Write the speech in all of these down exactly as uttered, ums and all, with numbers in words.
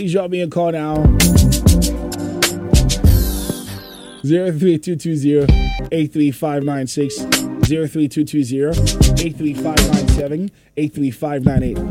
Please drop me a call now. zero three two two zero eight three five nine six, zero three two two zero eight three five nine seven, eight three five nine eight.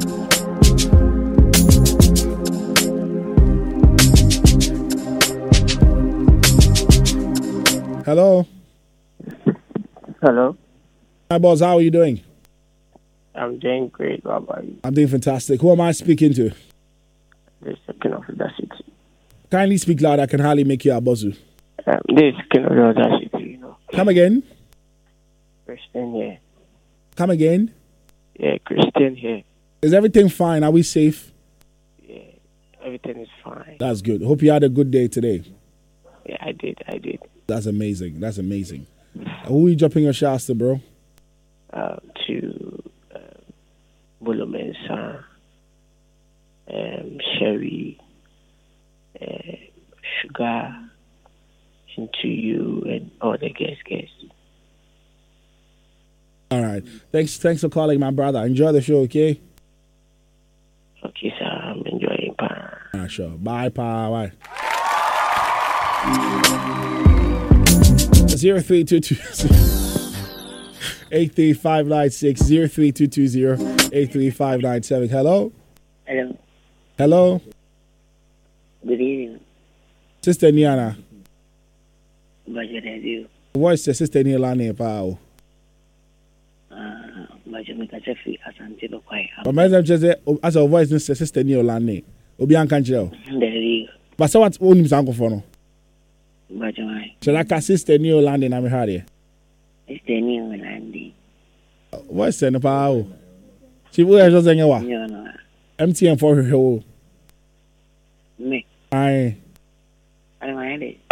Hello. Hello. Hi, boss. How are you doing? I'm doing great. How about you? I'm doing fantastic. Who am I speaking to? This is King of the City. Kindly speak loud. I can hardly make you a bozu. Um, this is King of the City, you know. Come again. Christian here. Come again. Yeah, Christian here. Is everything fine? Are we safe? Yeah, everything is fine. That's good. Hope you had a good day today. Yeah, I did. I did. That's amazing. That's amazing. Uh, who are you dropping your shots to, bro? Uh, to uh, Bulumensa, um, Sherry, uh, Sugar, into you, and all the guests, guests. All right. Thanks. Thanks for calling, my brother. Enjoy the show, okay? Okay, sir. I'm enjoying. Pa. Ah, sure. Bye, pa. Bye. Zero three two two eight three five nine six, zero three two two zero eight three five nine seven. Hello. Hello. Hello. Good evening. Sister Niana. Budget as you. Voice the sister Niana Pao. Uh, budget make a free as until quite. But my name just as a voice, sister Niana. Obi Ankanjo. There you go. But so what's own his uncle for no? Budget why? So like a sister Niana and I'm here. It's the new landing. Voice the Pao. She will just say what? You know. M T N for her. Me. Aye. I don't mind it.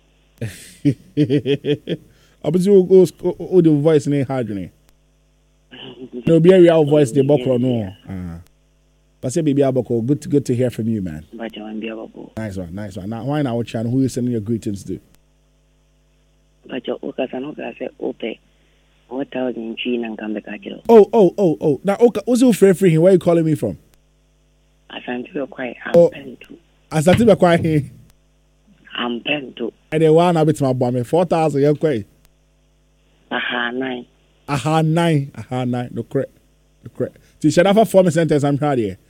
I bet you go all the voice in hard. No, be a real voice, the Boko no. Uh, but say, baby, Aboko, good to good to hear from you, man. But you want to be able. Nice one, nice one. Now, why now, Chan? Who you sending your greetings to? But your Okasanoka said, "Ope, what thousand chin and come back at you." Oh, oh, oh, oh. Now, okay, what's your friend free? Where are you calling me from? I sent you quite. I'm Oh, pen too. I started by quiet here. I'm pen too. And then one, I bet my bomb four thousand. You're quite. Aha nine. Aha nine, aha nine. No correct, no correct. See, should I have four sentence? I'm proud here.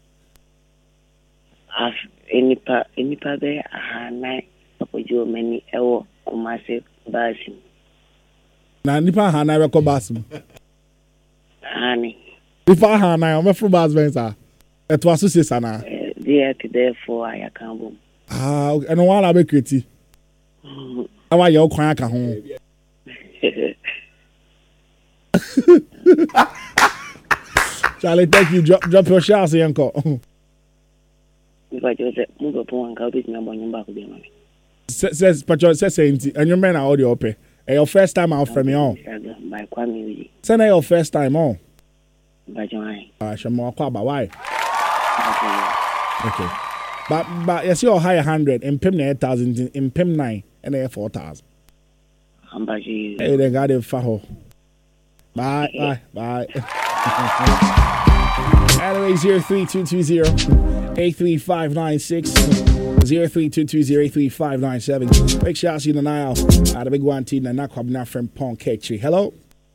Af any pa any pa there. Aha nine. Papa Joe many ewo kumase basim. Now, nipa aha nine record basim. Honey. Nipa aha nine, I'm a full basim, sir. It was to say, Sana. There to therefore I can't boom. Ah, and one I'll be pretty. How are you crying at home? Charlie, thank you. Drop, drop your shots, uncle. Because you said, move upon and go with me on your back of your money. Says, but you says, and your men are audio open. And your first time out from me on. By Kwame. Send your first time on. By Joanne. I shall more quite why. Okay. But, but yes, you're higher hundred in Pim eight thousand in Pim nine and a four thousand. I'm back to you. Hey, they got it for her. Bye, bye, bye. Anyway, zero three two two zero eight three five nine six, zero three two two zero eight three five nine seven. Make sure I see the Nile at the big one team and not come from Pong Ketchy. Hello?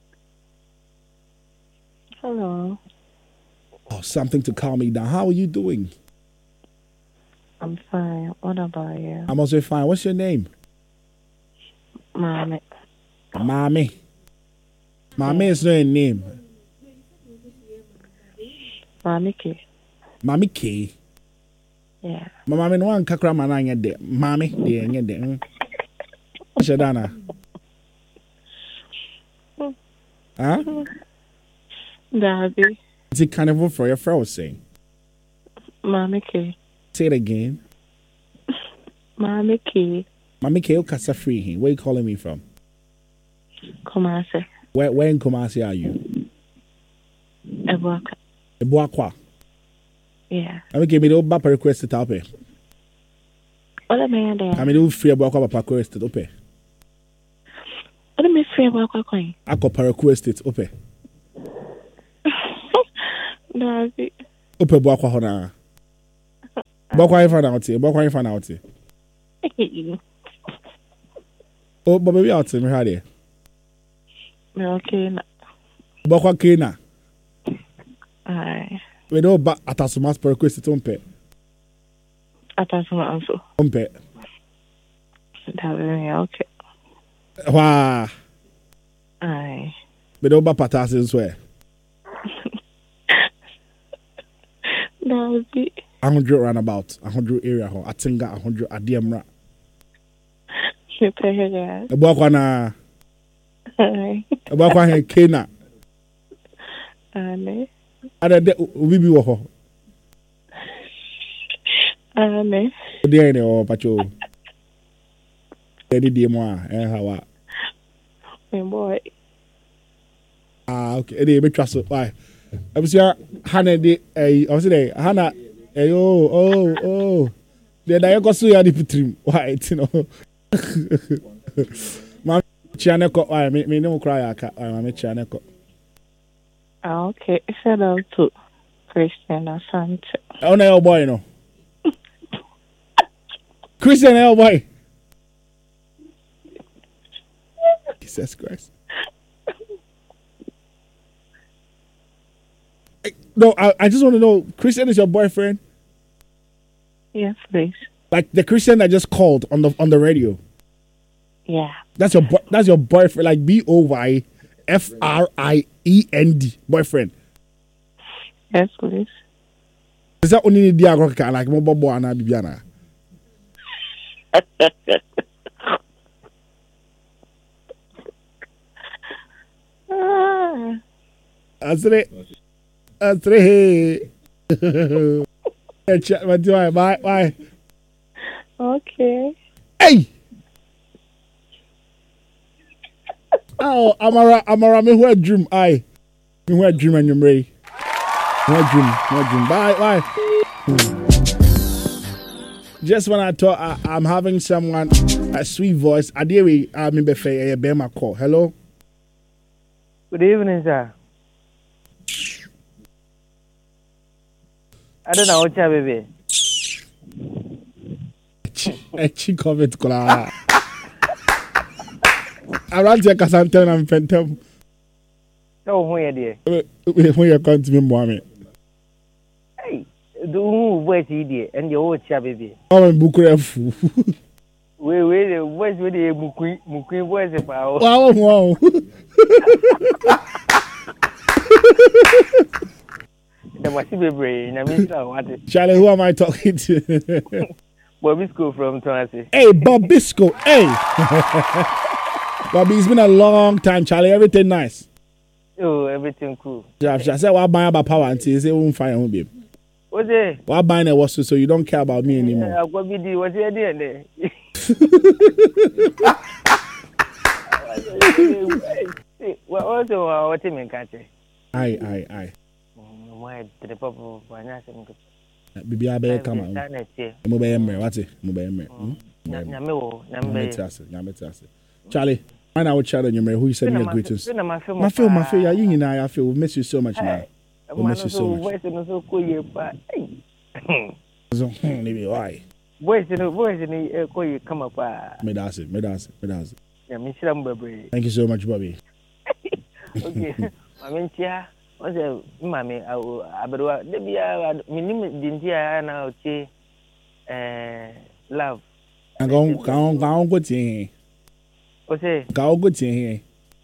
Hello. Oh, something to calm me down. How are you doing? I'm fine. What about you? I'm also fine. What's your name? Mommy. Mommy. Mommy is not a name. Mommy K. Mommy K. Yeah. My mommy no one kakra mananya de. Mommy, de nye de. Shadana. Huh? Daddy. It's a carnival for your friend was saying. Mommy K. Say it again. Mommy K. Mommy K, Kasa free here. Where are you calling me from? Kumasi. Where where in Kumasi are you? Ebuaka. Ebuakwa. Yeah. I mean, give me the Bapa requested up here. What am I there? I mean, do free Ebuakwa Bapa requested up here. What am I free Ebuaka coin? I got requested up here. Daddy. Up Ebuakwa Hona. Bokwa fan out here. Bokwa fan out here. Oh, but maybe out here. Me had it. Okay. Bokwa Kena. Aye. We don't back at us mass per request to umpe. Atasuma also. Umpe. Okay. Wow. Aye. We don't back patas as well. That would be. A hundred roundabout, a hundred area ho. Atinga a hundred adiamra. You pay her guys. A bokwa na. Aye. A bokwa he Kena. Aye. Ada de ubi bi wo ho. Aye. Odi ene o pacho. Edi di mo a eh hawa. My boy. Ah okay, edi be twa so why. Abusia Hana de eh o se dey Hana eh oh oh oh. De da yeko so ya di pitrim. Why you know. Ma chiane ko why me me no cry aka. Ma me chiane ko. Ah, okay. Shout out to Christian Asante. Oh no boy no. Christian L boy. Jesus Christ. No, I, I just want to know, Christian is your boyfriend? Yes, please. Like the Christian that just called on the on the radio. Yeah. That's your bo- that's your boyfriend, like B O Y F R I E N D, boyfriend. Yes, please. Is that only the Diagoka like Mobobo and Bibiana? Ah. That's it. That's it. Bye, bye. Okay. Hey. Oh, Amara, Amara, me who a dream, I, me who a dream and you're ready. No dream, no dream. Bye, bye. Just when I thought I, I'm having someone a sweet voice, I dare we I mean be fair a bear my call. Hello. Good evening, sir. I don't know what your baby. A chick comment, Kola. I ran to a Casantan and Phantom. No, where dear. When you come to me, Mohammed. Hey, do where's idiot and your old chat baby? Oh, and Bukurefu. Wait, wait, where's with the Mukui, Mukui, where's the power? Wow, wow. The Wasibe brain, I mean, what is Charlie, who am I talking to? Bobby School from Tennessee. Hey, Bob Bisco. Hey. Bobby, it's been a long time, Charlie. Everything nice. Oh, everything cool. Yeah, I said, why buy about power until you say, won't find home, babe. What's it? Why buying a was so you don't care about me anymore? Uh, what we do? What's your idea there? Well, also, what do you mean, catchy? Aye, aye, aye. Why did the papa find us? Bibi abe come on. Mo be emre, what it? Mo be emre. Nyame wo, nyame. Nyame tase. Charlie, I know what Charlie you who you send me greetings. My film, my film, yeah, you know, I feel we miss you so much now. We miss you so much. So, maybe why? Voice no voice ni ko you come up. Me that's it, me that's it, me that's it. Yeah, me shira mbebre. Thank you so much, Bobby. Okay. I mean, tia, what's the mommy? I abedo de bia minim dintia na oche eh love. I go go go go tin. O say Go go tin.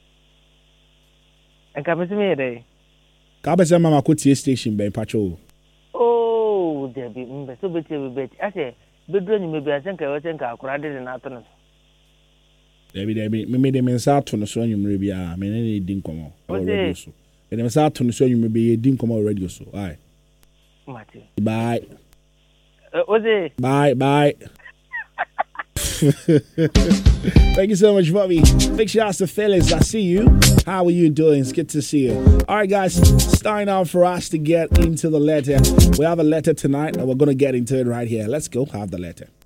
En ka me me dey. Ka be say mama ko tie station ben patrol. Oh, there be mbe so beti be beti. I say bedro ni me bia senka we senka akura de na to no. Debi debi me me de me nsa to no so anwumre bia me ne ne din komo. Radio so. Me de me nsa to no so anwumre bia din komo radio so. Aye. Mate. Bye. Uh, Oze. Bye bye. Thank you so much, Bobby. Big shouts to Phyllis. I see you. How are you doing? It's good to see you. All right, guys. It's time now for us to get into the letter. We have a letter tonight, and we're going to get into it right here. Let's go have the letter.